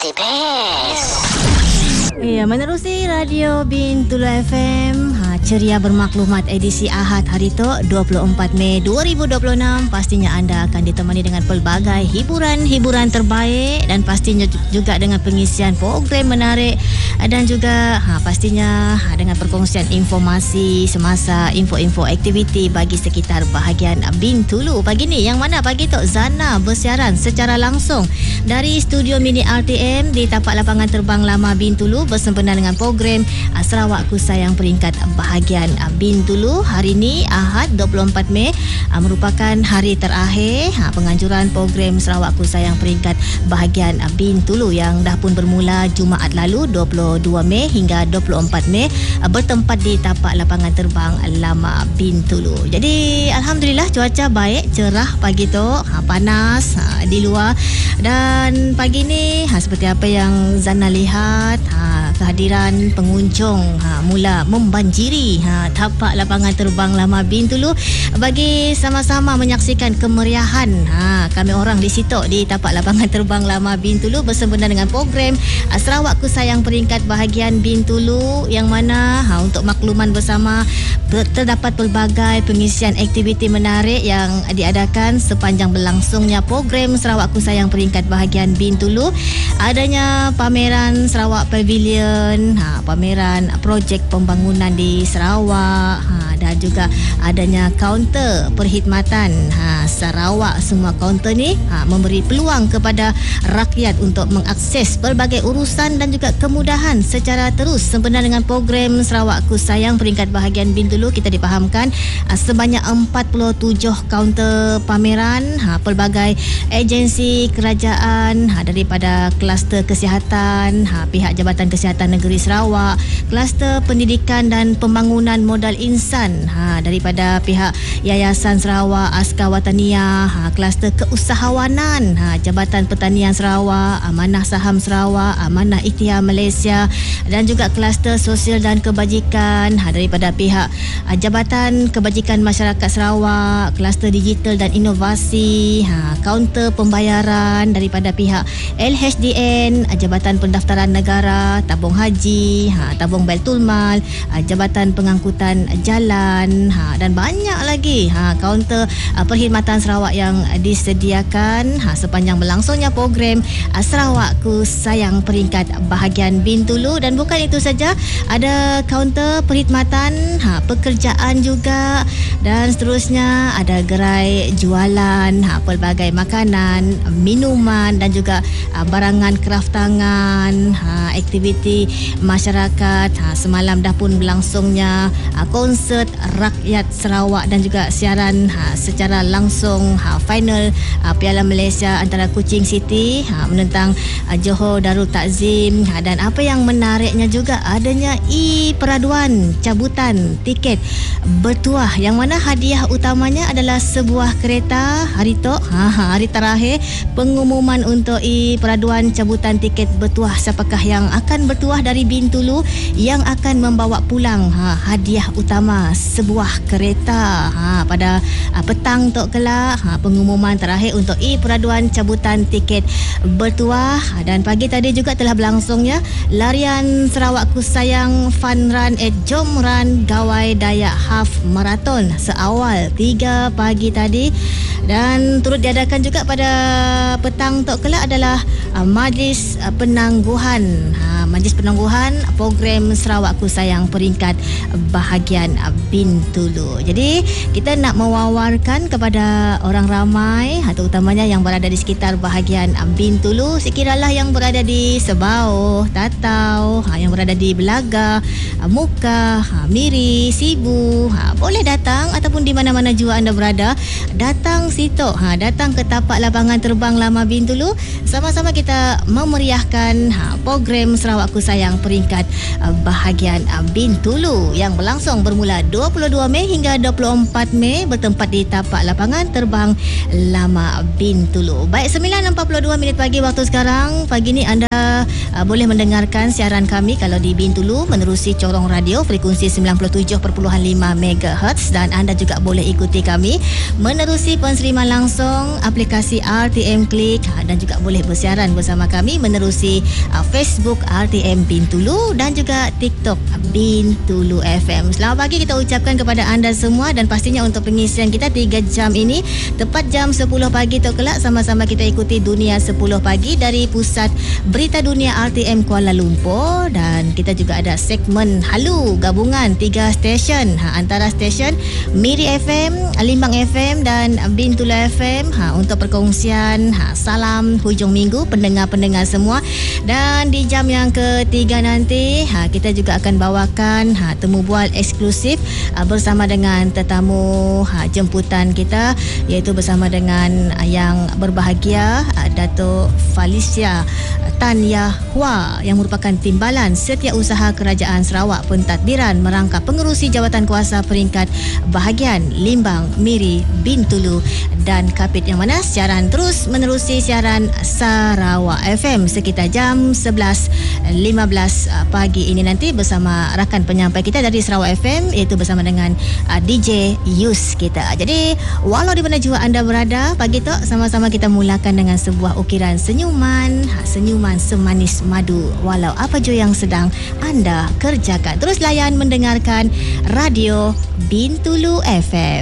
The best. Ya, menerusi Radio Bintulu FM, ceria bermaklumat edisi Ahad hari itu 24 Mei 2026. Pastinya anda akan ditemani dengan pelbagai hiburan-hiburan terbaik dan pastinya juga dengan pengisian program menarik dan juga pastinya dengan perkongsian informasi semasa info-info aktiviti bagi sekitar bahagian Bintulu. Pagi ni yang mana pagi tu Zana bersiaran secara langsung dari studio mini RTM di tapak lapangan terbang lama Bintulu bersempena dengan program Sarawakku Sayang peringkat bahagian Bintulu. Hari ini Ahad 24 Mei merupakan hari terakhir penganjuran program Sarawakku Sayang peringkat bahagian Bintulu yang dah pun bermula Jumaat lalu 22 Mei hingga 24 Mei bertempat di tapak lapangan terbang lama Bintulu. Jadi alhamdulillah cuaca baik, cerah pagi tu, panas di luar, dan pagi ni seperti apa yang Zana lihat, kehadiran pengunjung mula membanjiri tapak lapangan terbang lama Bintulu bagi sama-sama menyaksikan kemeriahan kami orang di situ di tapak lapangan terbang lama Bintulu bersempena dengan program Sarawakku Sayang peringkat bahagian Bintulu, yang mana untuk makluman bersama terdapat pelbagai pengisian aktiviti menarik yang diadakan sepanjang berlangsungnya program Sarawakku Sayang peringkat bahagian Bintulu. Adanya pameran Sarawak Pavilion, pameran projek pembangunan di Sarawak, dan juga adanya kaunter perkhidmatan Sarawak. Semua kaunter ni memberi peluang kepada rakyat untuk mengakses pelbagai urusan dan juga kemudahan secara terus sempena dengan program Sarawakku Sayang peringkat bahagian Bintulu. Kita dipahamkan sebanyak 47 kaunter pameran pelbagai agensi kerajaan daripada kluster kesihatan, pihak Jabatan Kesihatan Negeri Sarawak, kluster pendidikan dan pembangunan modal insan daripada pihak Yayasan Sarawak Askar Wataniah, kluster keusahawanan Jabatan Pertanian Sarawak, Amanah Saham Sarawak, Amanah Ikhtiar Malaysia, dan juga kluster sosial dan kebajikan daripada pihak Jabatan Kebajikan Masyarakat Sarawak, kluster digital dan inovasi, kaunter pembayaran daripada pihak LHDN, Jabatan Pendaftaran Negara, Tabung Haji, Tabung Baitul Mal, Jabatan Pengangkutan Jalan, dan banyak lagi kaunter perkhidmatan Sarawak yang disediakan sepanjang berlangsungnya program Sarawakku Sayang peringkat bahagian Bintulu. Dan bukan itu saja, ada kaunter perkhidmatan pekerjaan juga, dan seterusnya ada gerai jualan pelbagai makanan, minuman dan juga barangan kraft tangan, aktiviti masyarakat. Semalam dah pun berlangsungnya konsert rakyat Sarawak dan juga siaran secara langsung final Piala Malaysia antara Kuching City menentang Johor Darul Takzim. Dan apa yang menariknya juga adanya peraduan cabutan tiket bertuah, yang mana hadiah utamanya adalah sebuah kereta. Hari tu hari terakhir pengumuman untuk peraduan cabutan tiket bertuah, siapakah yang akan bertuah dari Bintulu yang akan membawa pulang hadiah utama sebuah kereta. Pada petang tu kelak pengumuman terakhir untuk peraduan cabutan tiket bertuah. Dan pagi tadi juga telah berlangsungnya larian Sarawakku Sayang Fun Run Jom Run Gawai Dayak Half Marathon seawal 3 pagi tadi. Dan turut diadakan juga pada petang tu kelak adalah Majlis Penangguhan program Sarawakku Sayang peringkat bahagian Bintulu. Jadi kita nak mewawarkan kepada orang ramai, terutamanya yang berada di sekitar bahagian Bintulu, sekiralah yang berada di Sebau, Tatau, yang berada di Belaga, Muka, Miri, Sibu, boleh datang, ataupun di mana-mana jua anda berada, datang situ, datang ke tapak lapangan terbang lama Bintulu. Sama-sama kita memeriahkan program Sarawakku Sayang peringkat bahagian Bintulu yang berlangsung bermula 22 Mei hingga 24 Mei bertempat di tapak lapangan terbang lama Bintulu. Baik, 9.42 minit pagi waktu sekarang. Pagi ni anda boleh mendengarkan siaran kami kalau di Bintulu menerusi corong radio frekuensi 97.5 MHz, dan anda juga boleh ikuti kami menerusi penseriman langsung aplikasi RTM Klik, dan juga boleh bersiaran bersama kami menerusi Facebook RTM Bintulu dan juga TikTok Bintulu FM. Selamat pagi kita ucapkan kepada anda semua, dan pastinya untuk pengisian kita 3 jam ini tepat jam 10 pagi tu kelak sama-sama kita ikuti Dunia 10 pagi dari Pusat Berita Dunia RTM Kuala Lumpur, dan kita juga ada segmen Halu gabungan 3 stesen, antara stesen Miri FM, Limbang FM dan Bintulu FM, untuk perkongsian salam hujung minggu pendengar-pendengar semua. Dan di jam yang ketiga nanti kita juga akan bawakan temu bual eksklusif bersama dengan tetamu jemputan kita, iaitu bersama dengan yang berbahagia Dato' Felicia Tan Yahua yang merupakan Timbalan Setiausaha Kerajaan Sarawak Pentadbiran merangkap pengerusi jawatan kuasa peringkat bahagian Limbang, Miri, Bintulu dan Kapit, yang mana siaran terus menerusi siaran Sarawak FM sekitar jam 11.15 pagi ini nanti bersama rakan penyampai kita dari Sarawak FM, iaitu bersama dengan DJ Yus kita. Jadi walau di mana jua anda berada, pagi tu sama-sama kita mulakan dengan sebuah ukiran senyuman semanis madu walau apa jua yang sedang anda kerjakan. Terus layan mendengarkan Radio Bintulu FM.